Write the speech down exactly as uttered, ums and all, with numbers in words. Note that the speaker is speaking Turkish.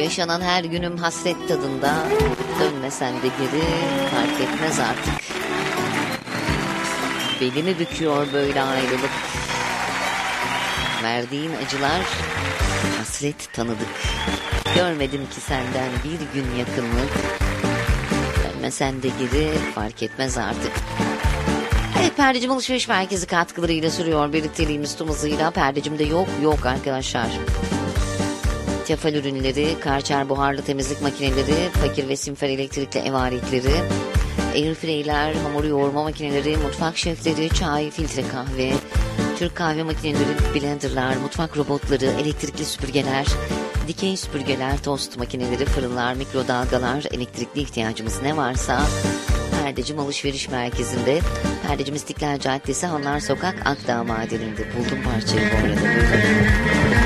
Yaşanan her günüm hasret tadında. Dönmesen de geri fark etmez artık. Belimi büküyor böyle ayrılık. Verdiğin acılar hasret tanıdık. Görmedim ki senden bir gün yakınlık. Dönmesen de geri fark etmez artık. Evet, Perdecim Alışveriş Merkezi katkılarıyla sürüyor birlikteliğimiz tüm hızıyla. Perdecimde yok yok arkadaşlar. Tefal ürünleri, Karcher buharlı temizlik makineleri, fakir ve simfer elektrikli ev aletleri, airfryer'ler, hamur yoğurma makineleri, mutfak şefleri, çay, filtre kahve, Türk kahve makineleri, blenderlar, mutfak robotları, elektrikli süpürgeler, dikey süpürgeler, tost makineleri, fırınlar, mikrodalgalar, elektrikli ihtiyacımız ne varsa Perdecim Alışveriş Merkezi'nde. Perdecim İstiklal Caddesi, Hanlar Sokak, Akdağ Madeni'nde. Buldum parçayı bu arada.